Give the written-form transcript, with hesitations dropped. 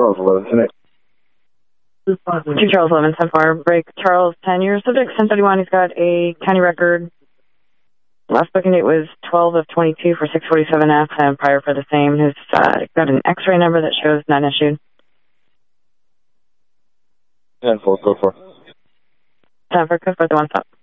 Charles 11, 10. 2 Charles 11, 10-4, break Charles 10 years, subject 1031. He's got a county record. Last booking date was 12 of 22 for 647F, and prior for the same. He's got an X-ray number that shows none issued. 10-4, code 4. 10-4, code for the 1 stop.